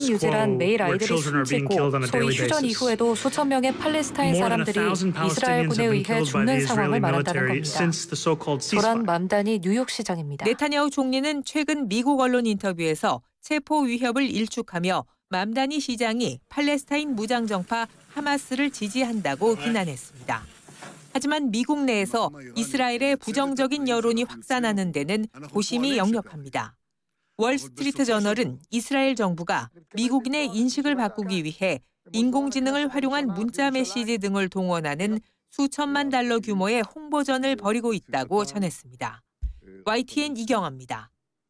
뉴질랜드 매일 아이들이 숨지고 소위 휴전 이후에도 수천 명의 팔레스타인 사람들이 이스라엘군에 의해 죽는 상황을 말한다는 겁니다. 조란 맘다니 뉴욕시장입니다. 네타냐후 총리는 최근 미국 언론 인터뷰에서 체포 위협을 일축하며 맘다니 시장이 팔레스타인 무장정파 하마스를 지지한다고 비난했습니다. 하지만 미국 내에서 이스라엘의 부정적인 여론이 확산하는 데는 고심이 역력합니다. 월스트리트 저널은 이스라엘 정부가 미국인의 인식을 바꾸기 위해 인공지능을 활용한 문자 메시지 등을 동원하는 수천만 달러 규모의 홍보전을 벌이고 있다고 전했습니다. YTN 이경아입니다.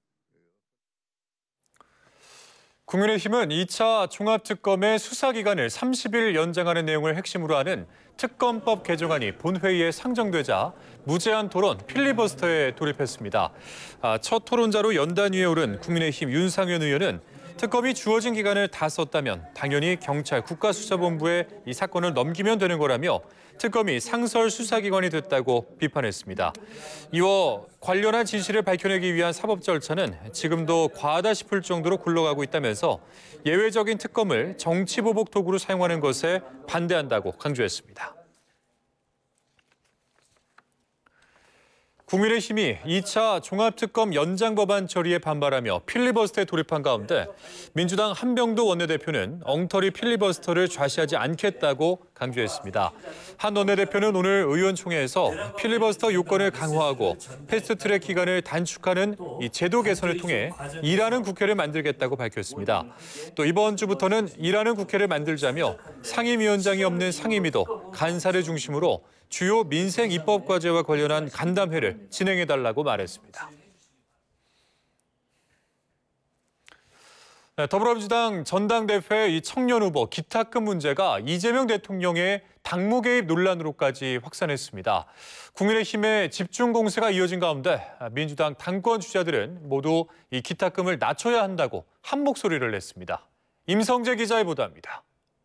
국민의힘은 2차 종합특검의 수사기간을 30일 연장하는 내용을 핵심으로 하는 특검법 개정안이 본회의에 상정되자 무제한 토론 필리버스터에 돌입했습니다. 첫 토론자로 연단 위에 오른 국민의힘 윤상현 의원은 특검이 주어진 기간을 다 썼다면 당연히 경찰 국가수사본부에 이 사건을 넘기면 되는 거라며 특검이 상설 수사기관이 됐다고 비판했습니다. 이어 관련한 진실을 밝혀내기 위한 사법 절차는 지금도 과하다 싶을 정도로 굴러가고 있다면서 예외적인 특검을 정치보복 도구로 사용하는 것에 반대한다고 강조했습니다. 국민의힘이 2차 종합특검 연장 법안 처리에 반발하며 필리버스터에 돌입한 가운데 민주당 한병도 원내대표는 엉터리 필리버스터를 좌시하지 않겠다고 강조했습니다. 한 원내대표는 오늘 의원총회에서 필리버스터 요건을 강화하고 패스트트랙 기간을 단축하는 이 제도 개선을 통해 일하는 국회를 만들겠다고 밝혔습니다. 또 이번 주부터는 일하는 국회를 만들자며 상임위원장이 없는 상임위도 간사를 중심으로 주요 민생 입법 과제와 관련한 간담회를 진행해달라고 말했습니다. 더불어민주당 전당대회 이 청년 후보 기탁금 문제가 이재명 대통령의 당무 개입 논란으로까지 확산했습니다. 국민의힘의 집중 공세가 이어진 가운데 민주당 당권 주자들은 모두 이 기탁금을 낮춰야 한다고 한 목소리를 냈습니다. 임성재 기자의 보도입니다.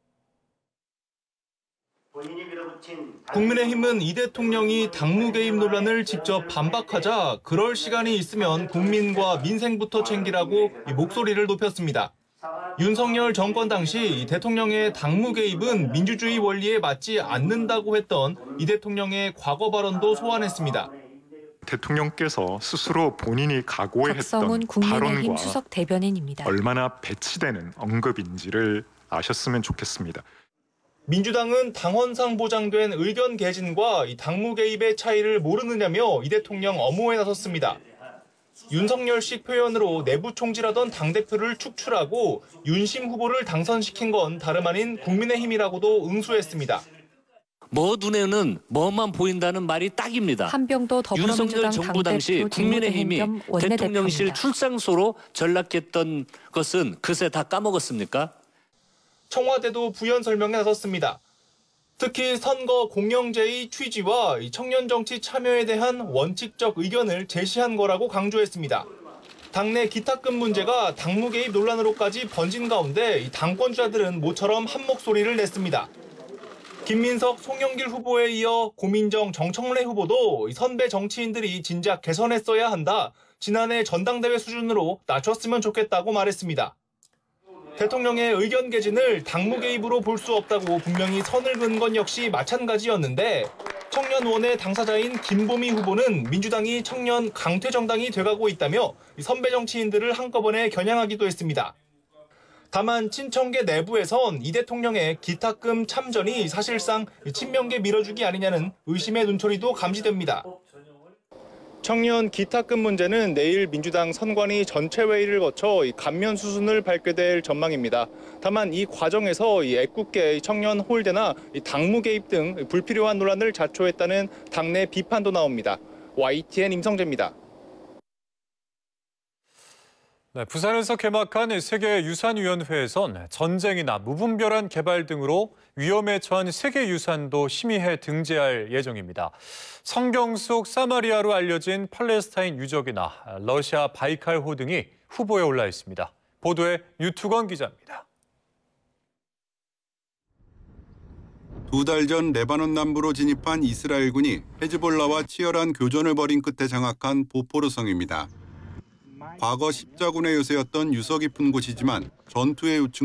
국민의힘은 이 대통령이 당무 개입 논란을 직접 반박하자 그럴 시간이 있으면 국민과 민생부터 챙기라고 목소리를 높였습니다. 윤석열 정권 당시 대통령의 당무 개입은 민주주의 원리에 맞지 않는다고 했던 이 대통령의 과거 발언도 소환했습니다. 대통령께서 스스로 본인이 각오했던 국민의힘 수석 대변인입니다. 얼마나 배치되는 언급인지를 아셨으면 좋겠습니다. 민주당은 당헌상 보장된 의견 개진과 당무 개입의 차이를 모르느냐며 이 대통령 엄호에 나섰습니다. 윤석열식 표현으로 내부 총질하던 당대표를 축출하고 윤심 후보를 당선시킨 건 다름 아닌 국민의힘이라고도 응수했습니다. 뭐 눈에는 뭐만 보인다는 말이 딱입니다. 한병도 더불어민주당 윤석열 정부 당시 국민의힘이 대통령실 출상소로 전락했던 것은 그새 다 까먹었습니까? 청와대도 부연 설명에 나섰습니다. 특히 선거 공영제의 취지와 청년 정치 참여에 대한 원칙적 의견을 제시한 거라고 강조했습니다. 당내 기탁금 문제가 당무 개입 논란으로까지 번진 가운데 당권주자들은 모처럼 한 목소리를 냈습니다. 김민석, 송영길 후보에 이어 고민정, 정청래 후보도 선배 정치인들이 진작 개선했어야 한다. 지난해 전당대회 수준으로 낮췄으면 좋겠다고 말했습니다. 대통령의 의견 개진을 당무 개입으로 볼 수 없다고 분명히 선을 그은 건 역시 마찬가지였는데 청년원의 당사자인 김보미 후보는 민주당이 청년 강퇴 정당이 돼가고 있다며 선배 정치인들을 한꺼번에 겨냥하기도 했습니다. 다만 친청계 내부에선 이 대통령의 기탁금 참전이 사실상 친명계 밀어주기 아니냐는 의심의 눈초리도 감지됩니다. 청년 기탁금 문제는 내일 민주당 선관위 전체 회의를 거쳐 감면 수순을 밟게 될 전망입니다. 다만 이 과정에서 애꿎게 청년 홀대나 당무 개입 등 불필요한 논란을 자초했다는 당내 비판도 나옵니다. YTN 임성재입니다. 네, 부산에서 개막한 세계유산위원회에선 전쟁이나 무분별한 개발 등으로 위험에 처한 세계유산도 심의해 등재할 예정입니다. 성경 속 사마리아로 알려진 팔레스타인 유적이나 러시아 바이칼호 등이 후보에 올라 있습니다. 보도에 유투건 기자입니다. 2달 전 레바논 남부로 진입한 이스라엘군이 헤즈볼라와 치열한 교전을 벌인 끝에 장악한 보포르 성입니다. 과거 십자군의 요새였던 유서 깊은 곳이지만 전투의 요충